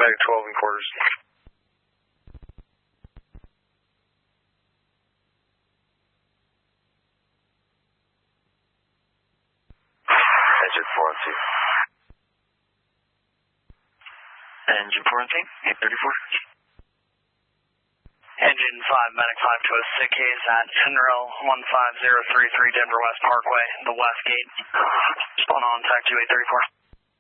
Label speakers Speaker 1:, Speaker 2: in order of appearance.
Speaker 1: Medic 12 in quarters.
Speaker 2: Engine 4 on 2.
Speaker 3: Engine 4 on 2, 834.
Speaker 4: Engine 5, Medic 5 to a sick case at Cinderell 15033 Denver West Parkway, the west gate. Spawn on, TAC 2834.